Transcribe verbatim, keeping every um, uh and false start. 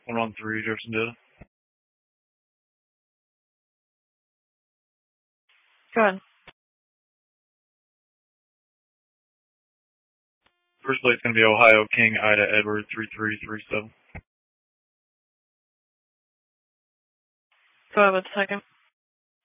One on three, Jefferson data. Go ahead. First place going to be Ohio King Ida Edward three three three seven. Go ahead with the second.